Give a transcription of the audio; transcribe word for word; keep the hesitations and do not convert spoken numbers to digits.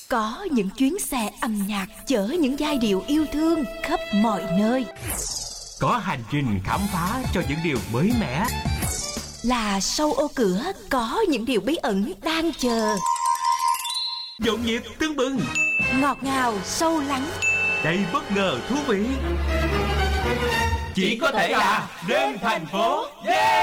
Có những chuyến xe âm nhạc chở những giai điệu yêu thương khắp mọi nơi. Có hành trình khám phá cho những điều mới mẻ. Là sau ô cửa có những điều bí ẩn đang chờ. Nhộn nhịp tưng bừng, Ngọt ngào sâu lắng, đầy bất ngờ thú vị. Chỉ có thể là đêm thành phố. Yeah!